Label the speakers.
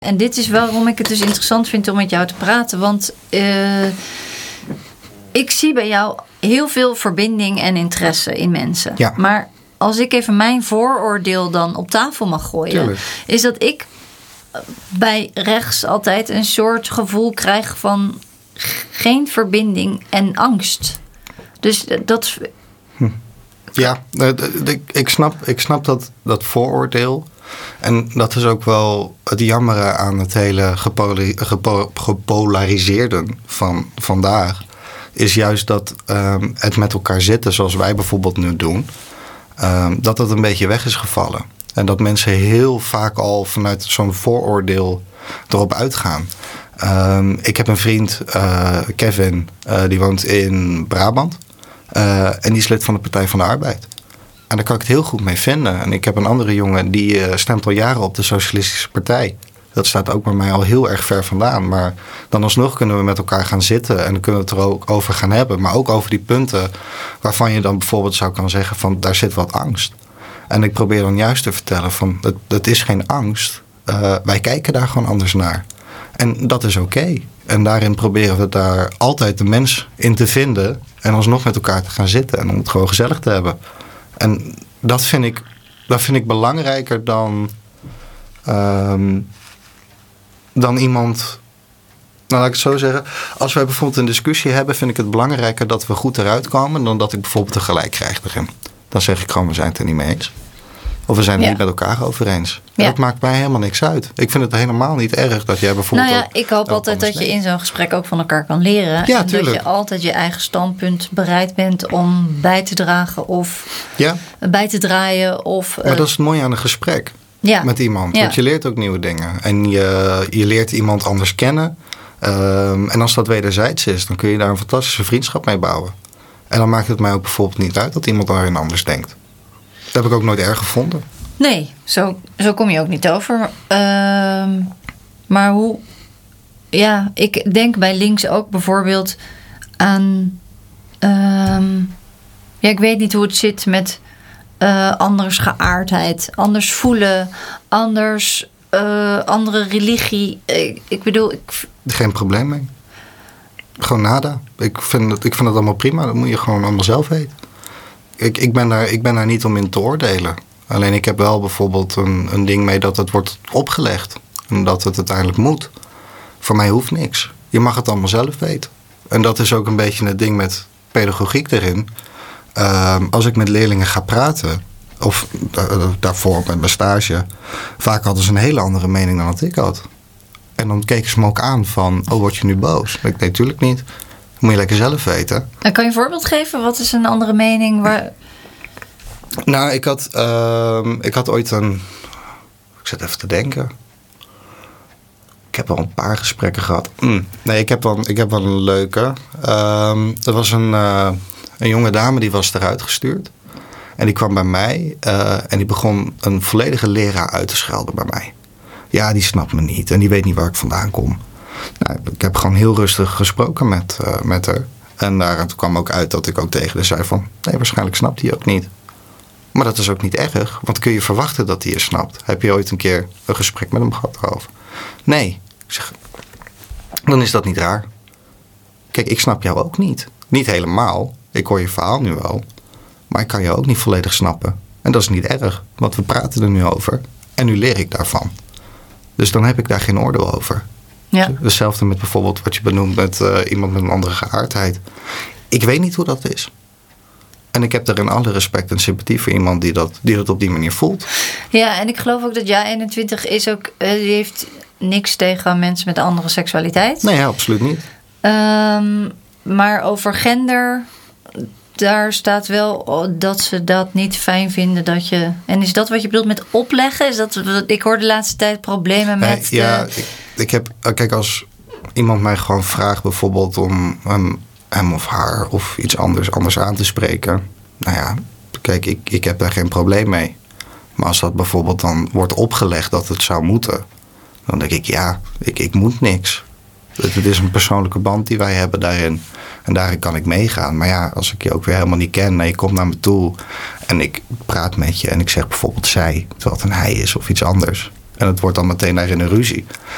Speaker 1: En dit is waarom ik het dus interessant vind om met jou te praten. Want ik zie bij jou heel veel verbinding en interesse in mensen.
Speaker 2: Ja.
Speaker 1: Maar als ik even mijn vooroordeel dan op tafel mag gooien...
Speaker 2: Tuurlijk.
Speaker 1: Is dat ik bij rechts altijd een soort gevoel krijg van geen verbinding en angst. Dus dat...
Speaker 2: Ja, ik snap dat vooroordeel. En dat is ook wel het jammere aan het hele gepolariseerde van vandaag. Is juist dat het met elkaar zitten, zoals wij bijvoorbeeld nu doen, dat het een beetje weg is gevallen. En dat mensen heel vaak al vanuit zo'n vooroordeel erop uitgaan. Ik heb een vriend, Kevin, die woont in Brabant. En die is lid van de Partij van de Arbeid. En daar kan ik het heel goed mee vinden. En ik heb een andere jongen die stemt al jaren op de Socialistische Partij. Dat staat ook bij mij al heel erg ver vandaan. Maar dan alsnog kunnen we met elkaar gaan zitten. En dan kunnen we het er ook over gaan hebben. Maar ook over die punten waarvan je dan bijvoorbeeld zou kunnen zeggen van daar zit wat angst. En ik probeer dan juist te vertellen van het is geen angst. Wij kijken daar gewoon anders naar. En dat is oké. En daarin proberen we daar altijd de mens in te vinden. En alsnog met elkaar te gaan zitten. En om het gewoon gezellig te hebben. En dat vind ik belangrijker dan iemand... Nou, laat ik het zo zeggen. Als wij bijvoorbeeld een discussie hebben, vind ik het belangrijker dat we goed eruit komen dan dat ik bijvoorbeeld een gelijk krijg erin. Dan zeg ik gewoon, we zijn het er niet mee eens. Of we zijn het niet met elkaar over eens. Ja. Dat maakt mij helemaal niks uit. Ik vind het helemaal niet erg dat jij bijvoorbeeld...
Speaker 1: Nou ja, ik hoop altijd dat je in zo'n gesprek ook van elkaar kan leren.
Speaker 2: Ja,
Speaker 1: en
Speaker 2: tuurlijk.
Speaker 1: dat je altijd je eigen standpunt bereid bent om bij te dragen of bij te draaien.
Speaker 2: Maar dat is het mooie aan een gesprek met iemand. Want je leert ook nieuwe dingen. En je leert iemand anders kennen. En als dat wederzijds is, dan kun je daar een fantastische vriendschap mee bouwen. En dan maakt het mij ook bijvoorbeeld niet uit dat iemand daarin anders denkt. Dat heb ik ook nooit erg gevonden.
Speaker 1: Nee, zo kom je ook niet over. Maar hoe... Ja, ik denk bij links ook bijvoorbeeld aan... ik weet niet hoe het zit met anders geaardheid. Anders voelen. Anders... andere religie. Ik bedoel...
Speaker 2: Geen probleem mee. Gewoon nada. Ik vind het allemaal prima. Dat moet je gewoon allemaal zelf weten. Ik ben daar niet om in te oordelen. Alleen ik heb wel bijvoorbeeld een ding mee dat het wordt opgelegd. En dat het uiteindelijk moet. Voor mij hoeft niks. Je mag het allemaal zelf weten. En dat is ook een beetje het ding met pedagogiek erin. Als ik met leerlingen ga praten, of daarvoor met mijn stage, vaak hadden ze een hele andere mening dan dat ik had. En dan keken ze me ook aan van, word je nu boos? Ik nee, natuurlijk niet. Dat moet je lekker zelf weten.
Speaker 1: En kan je een voorbeeld geven? Wat is een andere mening?
Speaker 2: Nou, ik had ooit een... Ik zit even te denken. Ik heb wel een paar gesprekken gehad. Nee, ik heb wel een leuke. Er was een jonge dame die was eruit gestuurd. En die kwam bij mij en die begon een volledige leraar uit te schelden bij mij. Ja, die snapt me niet en die weet niet waar ik vandaan kom. Nou, ik heb gewoon heel rustig gesproken met haar. En daaruit kwam ook uit dat ik ook tegen haar zei van... nee, waarschijnlijk snapt hij ook niet. Maar dat is ook niet erg, want kun je verwachten dat hij je snapt? Heb je ooit een keer een gesprek met hem gehad erover? Nee. Ik zeg, dan is dat niet raar. Kijk, ik snap jou ook niet. Niet helemaal. Ik hoor je verhaal nu wel. Maar ik kan je ook niet volledig snappen. En dat is niet erg, want we praten er nu over. En nu leer ik daarvan. Dus dan heb ik daar geen oordeel over.
Speaker 1: Ja.
Speaker 2: Hetzelfde met bijvoorbeeld wat je benoemt met iemand met een andere geaardheid. Ik weet niet hoe dat is. En ik heb er in alle respect en sympathie voor iemand die dat op die manier voelt.
Speaker 1: Ja, en ik geloof ook dat Ja21 is ook... die heeft niks tegen mensen met een andere seksualiteit.
Speaker 2: Nee, absoluut niet.
Speaker 1: Maar over gender... daar staat wel dat ze dat niet fijn vinden dat je... En is dat wat je bedoelt met opleggen? Is dat, ik hoor de laatste tijd problemen met...
Speaker 2: Ja, ik heb... Kijk, als iemand mij gewoon vraagt bijvoorbeeld om hem of haar of iets anders aan te spreken. Nou ja, kijk, ik heb daar geen probleem mee. Maar als dat bijvoorbeeld dan wordt opgelegd dat het zou moeten... dan denk ik, ja, ik moet niks. Het is een persoonlijke band die wij hebben daarin. En daarin kan ik meegaan. Maar ja, als ik je ook weer helemaal niet ken... en je komt naar me toe en ik praat met je... en ik zeg bijvoorbeeld zij, terwijl het een hij is of iets anders... en het wordt dan meteen daarin een ruzie...